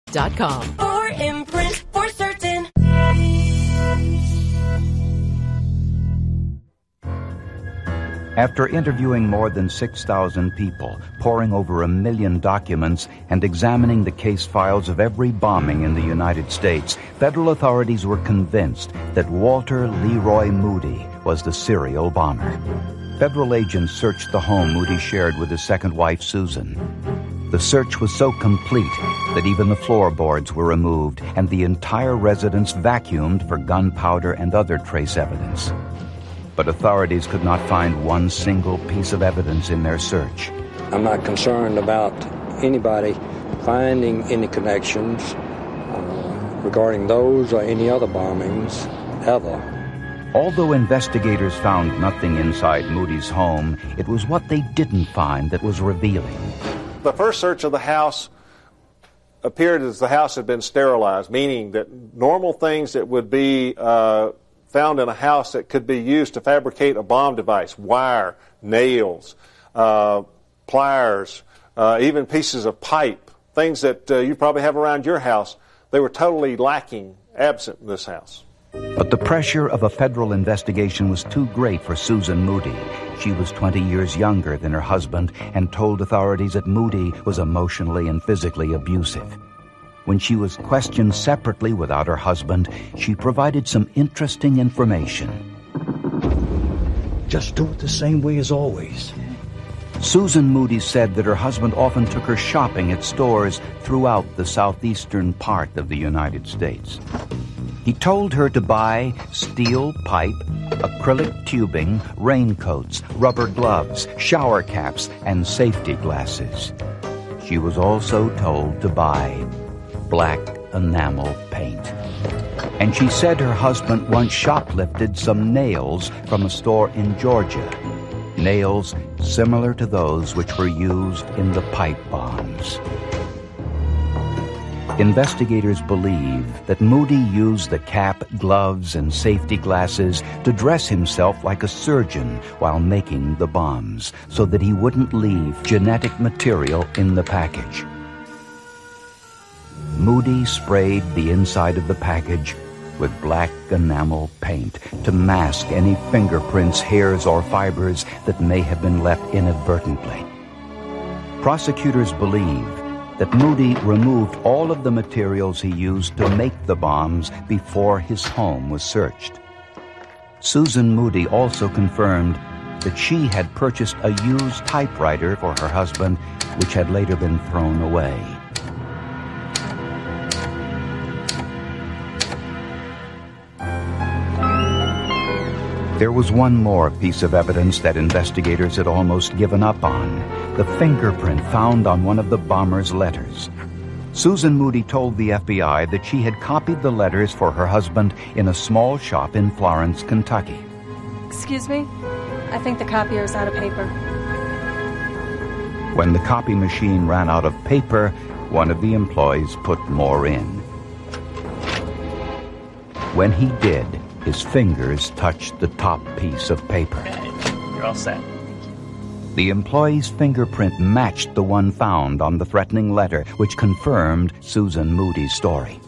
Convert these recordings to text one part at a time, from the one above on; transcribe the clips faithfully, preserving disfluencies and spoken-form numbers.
dot com. For Imprint, for certain. After interviewing more than six thousand people, poring over a million documents, and examining the case files of every bombing in the United States, federal authorities were convinced that Walter Leroy Moody was the serial bomber. Federal agents searched the home Moody shared with his second wife, Susan. The search was so complete that even the floorboards were removed and the entire residence vacuumed for gunpowder and other trace evidence. But authorities could not find one single piece of evidence in their search. I'm not concerned about anybody finding any connections uh, regarding those or any other bombings ever. Although investigators found nothing inside Moody's home, it was what they didn't find that was revealing. The first search of the house appeared as the house had been sterilized, meaning that normal things that would be uh, found in a house that could be used to fabricate a bomb device, wire, nails, uh, pliers, uh, even pieces of pipe, things that uh, you probably have around your house, they were totally lacking, absent in this house. But the pressure of a federal investigation was too great for Susan Moody. She was twenty years younger than her husband and told authorities that Moody was emotionally and physically abusive. When she was questioned separately without her husband, she provided some interesting information. Just do it the same way as always. Susan Moody said that her husband often took her shopping at stores throughout the southeastern part of the United States. He told her to buy steel pipe, acrylic tubing, raincoats, rubber gloves, shower caps, and safety glasses. She was also told to buy black enamel paint. And she said her husband once shoplifted some nails from a store in Georgia. Nails similar to those which were used in the pipe bombs. Investigators believe that Moody used the cap, gloves, and safety glasses to dress himself like a surgeon while making the bombs, so that he wouldn't leave genetic material in the package. Moody sprayed the inside of the package with black enamel paint to mask any fingerprints, hairs, or fibers that may have been left inadvertently. Prosecutors believe that Moody removed all of the materials he used to make the bombs before his home was searched. Susan Moody also confirmed that she had purchased a used typewriter for her husband, which had later been thrown away. There was one more piece of evidence that investigators had almost given up on, the fingerprint found on one of the bomber's letters. Susan Moody told the F B I that she had copied the letters for her husband in a small shop in Florence, Kentucky. Excuse me? I think the copier is out of paper. When the copy machine ran out of paper, one of the employees put more in. When he did, his fingers touched the top piece of paper. You're all set. The employee's fingerprint matched the one found on the threatening letter, which confirmed Susan Moody's story.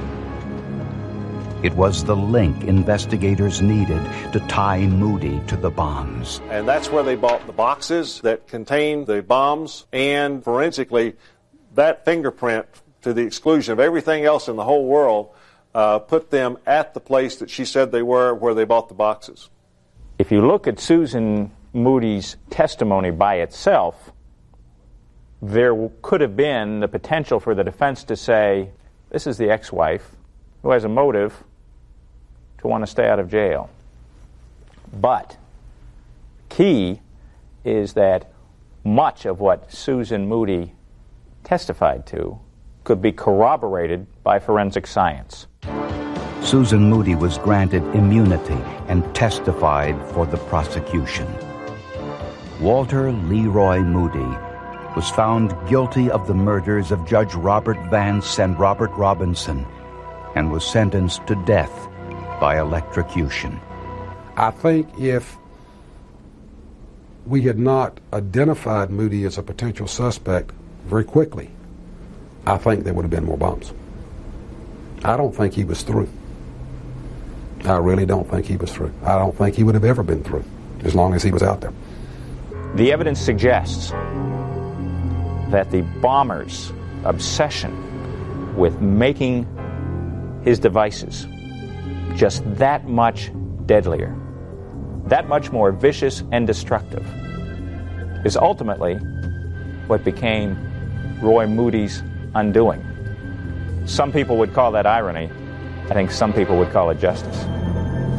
It was the link investigators needed to tie Moody to the bombs. And that's where they bought the boxes that contained the bombs, and forensically, that fingerprint, to the exclusion of everything else in the whole world, Uh, put them at the place that she said they were, where they bought the boxes. If you look at Susan Moody's testimony by itself, there could have been the potential for the defense to say, this is the ex-wife who has a motive to want to stay out of jail. But key is that much of what Susan Moody testified to could be corroborated by forensic science. Susan Moody was granted immunity and testified for the prosecution. Walter Leroy Moody was found guilty of the murders of Judge Robert Vance and Robert Robinson and was sentenced to death by electrocution. I think if we had not identified Moody as a potential suspect very quickly, I think there would have been more bombs. I don't think he was through. I really don't think he was through. I don't think he would have ever been through as long as he was out there. The evidence suggests that the bomber's obsession with making his devices just that much deadlier, that much more vicious and destructive, is ultimately what became Roy Moody's undoing. Some people would call that irony. I think some people would call it justice.